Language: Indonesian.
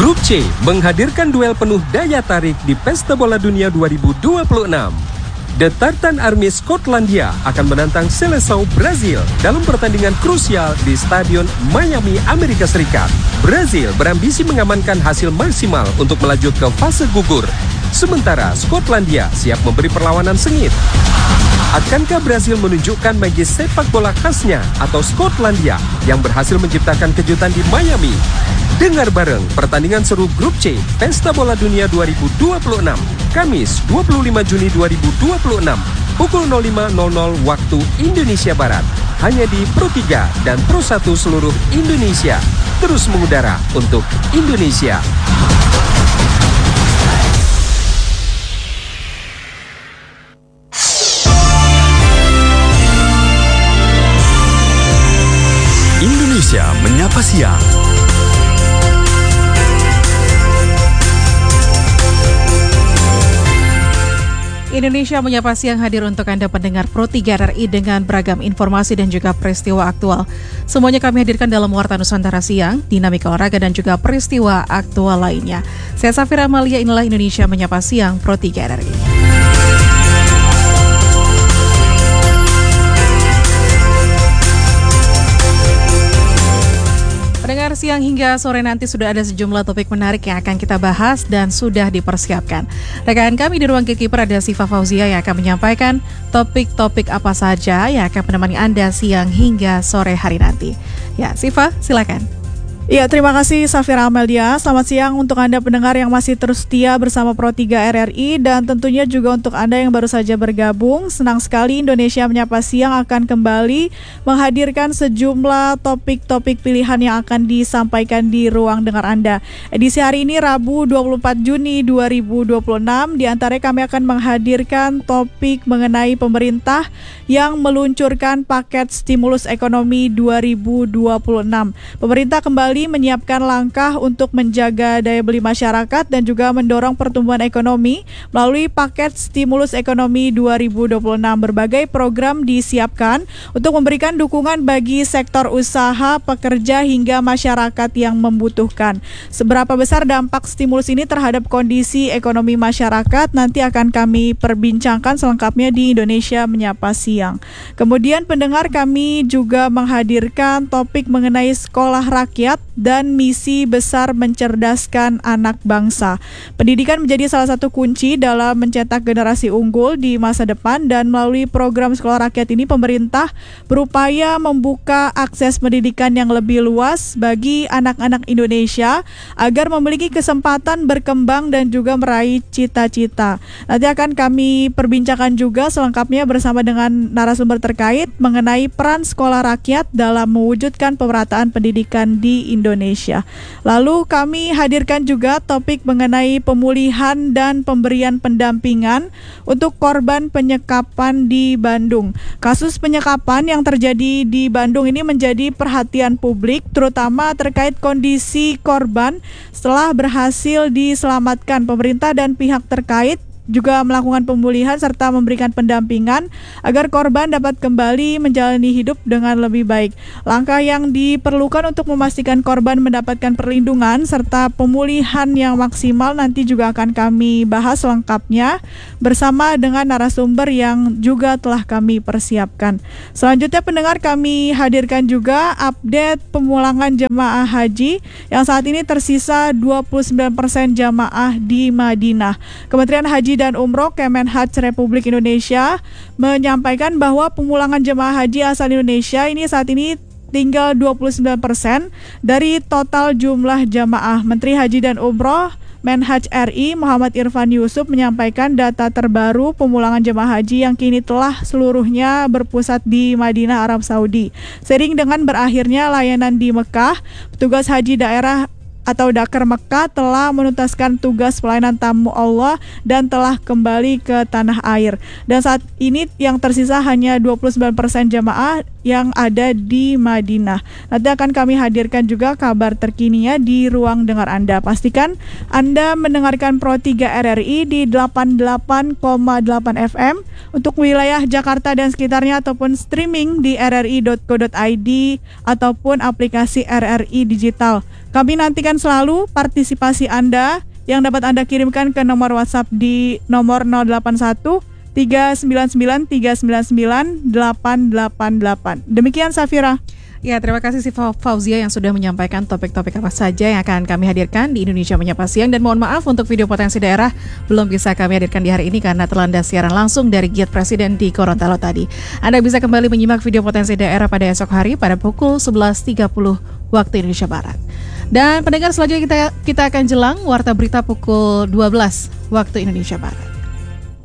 Grup C menghadirkan duel penuh daya tarik di Pesta Bola Dunia 2026. The Tartan Army Skotlandia akan menantang Seleção Brazil dalam pertandingan krusial di Stadion Miami, Amerika Serikat. Brazil berambisi mengamankan hasil maksimal untuk melaju ke fase gugur, sementara Skotlandia siap memberi perlawanan sengit. Akankah Brazil menunjukkan magis sepak bola khasnya atau Skotlandia yang berhasil menciptakan kejutan di Miami? Dengar bareng pertandingan seru Grup C Pesta Bola Dunia 2026, Kamis 25 Juni 2026, pukul 05.00 waktu Indonesia Barat. Hanya di Pro 3 dan Pro 1 seluruh Indonesia. Terus mengudara untuk Indonesia. Indonesia Menyapa Siang. Indonesia Menyapa Siang hadir untuk Anda pendengar Pro 3 RRI dengan beragam informasi dan juga peristiwa aktual. Semuanya kami hadirkan dalam Warta Nusantara Siang, dinamika olahraga dan juga peristiwa aktual lainnya. Saya Safira Amalia, inilah Indonesia Menyapa Siang Pro 3 RRI. Pendengar siang hingga sore nanti sudah ada sejumlah topik menarik yang akan kita bahas dan sudah dipersiapkan. Rekan kami di ruang Gatekeeper ada Siva Fauzia yang akan menyampaikan topik-topik apa saja yang akan menemani Anda siang hingga sore hari nanti. Ya, Siva, silakan. Ya, terima kasih Safira Amelia. Selamat siang untuk Anda pendengar yang masih terus setia bersama Pro 3 RRI dan tentunya juga untuk Anda yang baru saja bergabung. Senang sekali Indonesia Menyapa Siang akan kembali menghadirkan sejumlah topik-topik pilihan yang akan disampaikan di ruang dengar Anda. Edisi hari ini Rabu 24 Juni 2026, di antaranya kami akan menghadirkan topik mengenai pemerintah yang meluncurkan paket stimulus ekonomi 2026. Pemerintah kembali menyiapkan langkah untuk menjaga daya beli masyarakat dan juga mendorong pertumbuhan ekonomi melalui paket stimulus ekonomi 2026. Berbagai program disiapkan untuk memberikan dukungan bagi sektor usaha, pekerja hingga masyarakat yang membutuhkan. Seberapa besar dampak stimulus ini terhadap kondisi ekonomi masyarakat nanti akan kami perbincangkan selengkapnya di Indonesia Menyapa Siang. Kemudian pendengar, kami juga menghadirkan topik mengenai sekolah rakyat dan misi besar mencerdaskan anak bangsa. Pendidikan menjadi salah satu kunci dalam mencetak generasi unggul di masa depan, dan melalui program sekolah rakyat ini pemerintah berupaya membuka akses pendidikan yang lebih luas bagi anak-anak Indonesia agar memiliki kesempatan berkembang dan juga meraih cita-cita. Nanti akan kami perbincangkan juga selengkapnya bersama dengan narasumber terkait mengenai peran sekolah rakyat dalam mewujudkan pemerataan pendidikan di Indonesia. Lalu kami hadirkan juga topik mengenai pemulihan dan pemberian pendampingan untuk korban penyekapan di Bandung. Kasus penyekapan yang terjadi di Bandung ini menjadi perhatian publik, terutama terkait kondisi korban setelah berhasil diselamatkan. Pemerintah dan pihak terkait juga melakukan pemulihan serta memberikan pendampingan agar korban dapat kembali menjalani hidup dengan lebih baik. Langkah yang diperlukan untuk memastikan korban mendapatkan perlindungan serta pemulihan yang maksimal nanti juga akan kami bahas lengkapnya bersama dengan narasumber yang juga telah kami persiapkan. Selanjutnya pendengar, kami hadirkan juga update pemulangan jemaah haji yang saat ini tersisa 29% jamaah di Madinah. Kementerian Haji dan Umroh Kemenhaj Republik Indonesia menyampaikan bahwa pemulangan jemaah haji asal Indonesia ini saat ini tinggal 29% dari total jumlah jamaah. Menteri Haji dan Umroh Menhaj RI Muhammad Irfan Yusuf menyampaikan data terbaru pemulangan jemaah haji yang kini telah seluruhnya berpusat di Madinah, Arab Saudi. Seiring dengan berakhirnya layanan di Mekah, petugas haji daerah atau Dakar Mekah telah menuntaskan tugas pelayanan tamu Allah dan telah kembali ke tanah air. Dan saat ini yang tersisa hanya 29% jamaah yang ada di Madinah. Nanti akan kami hadirkan juga kabar terkininya di ruang dengar Anda. Pastikan Anda mendengarkan Pro 3 RRI di 88,8 FM untuk wilayah Jakarta dan sekitarnya, ataupun streaming di rri.co.id ataupun aplikasi RRI Digital. Kami nantikan selalu partisipasi Anda yang dapat Anda kirimkan ke nomor WhatsApp di nomor 081 399 399 888. Demikian Safira. Ya, terima kasih si Fauzia yang sudah menyampaikan topik-topik apa saja yang akan kami hadirkan di Indonesia Menyapa Siang. Dan mohon maaf untuk video potensi daerah belum bisa kami hadirkan di hari ini karena terlandas siaran langsung dari Giat Presiden di Gorontalo tadi. Anda bisa kembali menyimak video potensi daerah pada esok hari pada pukul 11.30 waktu Indonesia Barat. Dan pendengar, selanjutnya kita akan jelang warta berita pukul 12 waktu Indonesia Barat.